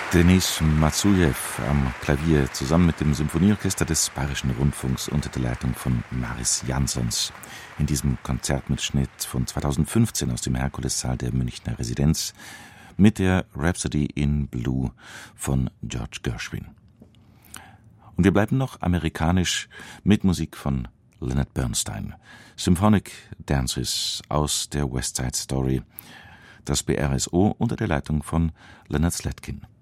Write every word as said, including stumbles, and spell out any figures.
Denis Matsujew am Klavier zusammen mit dem Symphonieorchester des Bayerischen Rundfunks unter der Leitung von Maris Jansons. In diesem Konzertmitschnitt von zweitausendfünfzehn aus dem Herkulessaal der Münchner Residenz mit der Rhapsody in Blue von George Gershwin. Und wir bleiben noch amerikanisch mit Musik von Leonard Bernstein. Symphonic Dances aus der West Side Story. Das B R S O unter der Leitung von Leonard Slatkin.